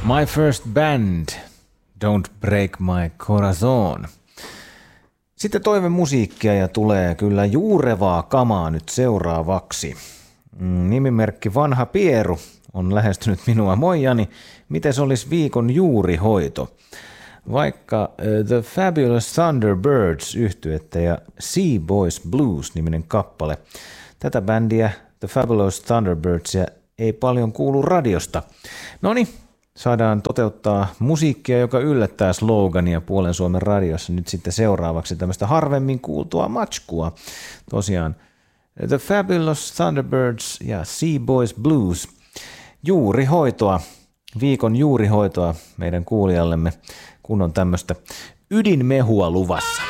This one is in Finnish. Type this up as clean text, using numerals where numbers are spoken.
My First Band, Don't Break My Corazon. Sitten toivemusiikkia ja tulee kyllä juurevaa kamaa nyt seuraavaksi. Nimimerkki Vanha Pieru on lähestynyt minua. Moi Jani, mites olisi viikon juurihoito? Vaikka The Fabulous Thunderbirds -yhtyettä ja Sea Boys Blues-niminen kappale. Tätä bändiä, The Fabulous Thunderbirds, ei paljon kuulu radiosta. Noniin, saadaan toteuttaa musiikkia, joka yllättää slogania Puolen Suomen radiossa nyt sitten seuraavaksi tämmöistä harvemmin kuultua matskua. Tosiaan The Fabulous Thunderbirds ja Sea Boys Blues. Juurihoitoa, viikon juurihoitoa meidän kuulijallemme, kun on tämmöistä ydinmehua luvassa.